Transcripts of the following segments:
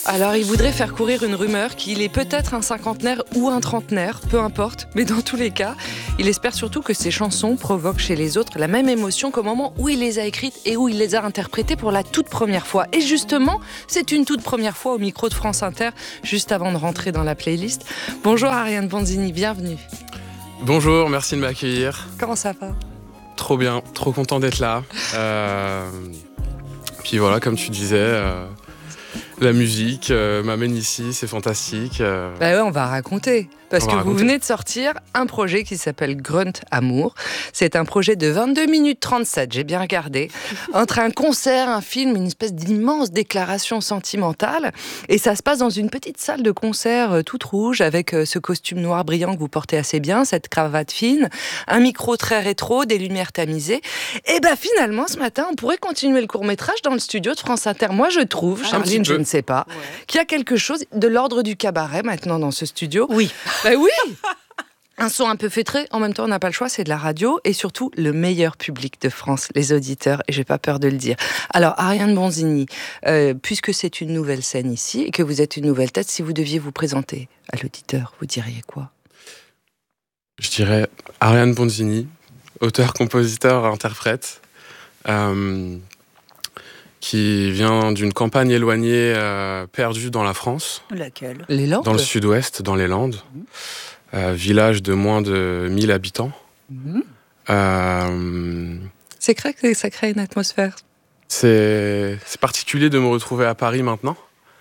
Alors, il voudrait faire courir une rumeur qu'il est peut-être un cinquantenaire ou un trentenaire, peu importe, mais dans tous les cas, il espère surtout que ses chansons provoquent chez les autres la même émotion qu'au moment où il les a écrites et où il les a interprétées pour la toute première fois. Et justement, c'est une toute première fois au micro de France Inter, juste avant de rentrer dans la playlist. Bonjour Ariane Bonzini, bienvenue. Bonjour, merci de m'accueillir. Comment ça va ? Trop bien, trop content d'être là. Puis voilà, comme tu disais... La musique m'amène ici, c'est fantastique. Bah ouais, on va raconter. Parce que vous venez de sortir un projet qui s'appelle Grunt Amour. C'est un projet de 22 minutes 37, j'ai bien regardé, entre un concert, un film, une espèce d'immense déclaration sentimentale. Et ça se passe dans une petite salle de concert toute rouge, avec ce costume noir brillant que vous portez assez bien, cette cravate fine, un micro très rétro, des lumières tamisées. Et bien finalement, ce matin, on pourrait continuer le court-métrage dans le studio de France Inter. Moi, je trouve, Charline, je ne sais pas, qu'il y a quelque chose de l'ordre du cabaret maintenant dans ce studio. Oui. Ben oui. Un son un peu feutré, en même temps on n'a pas le choix, c'est de la radio et surtout le meilleur public de France, les auditeurs, et j'ai pas peur de le dire. Alors Ariane Bonzini, puisque c'est une nouvelle scène ici et que vous êtes une nouvelle tête, si vous deviez vous présenter à l'auditeur, vous diriez quoi ? Je dirais Ariane Bonzini, auteur, compositeur, interprète, qui vient d'une campagne éloignée, perdue dans la France. Laquelle ? Les Landes ? Dans le sud-ouest, dans les Landes. Village de moins de 1000 habitants. C'est vrai que ça crée une atmosphère. C'est particulier de me retrouver à Paris maintenant.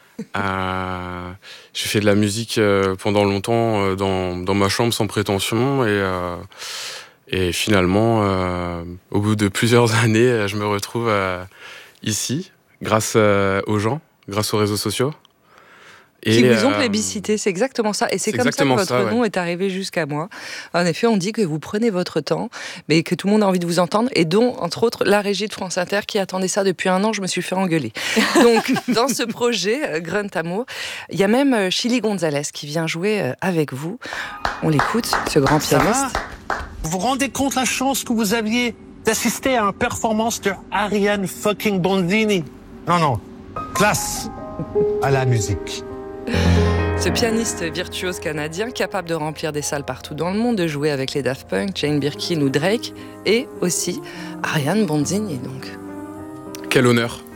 J'ai fait de la musique pendant longtemps dans ma chambre sans prétention et finalement, au bout de plusieurs années, je me retrouve ici, grâce aux gens, grâce aux réseaux sociaux. Qui vous ont plébiscité, c'est exactement ça. Et c'est comme ça que votre nom est arrivé jusqu'à moi. En effet, on dit que vous prenez votre temps, mais que tout le monde a envie de vous entendre, et dont, entre autres, la régie de France Inter qui attendait ça depuis un an, je me suis fait engueuler. Donc, dans ce projet, Grunt Amour, il y a même Chili Gonzalez qui vient jouer avec vous. On l'écoute, ce grand pianiste. Vous vous rendez compte la chance que vous aviez d'assister à une performance de Ariane fucking Bonzini? Non, classe à la musique. Ce pianiste virtuose canadien, capable de remplir des salles partout dans le monde, de jouer avec les Daft Punk, Jane Birkin ou Drake, et aussi Ariane Bonzini, donc. Quel honneur.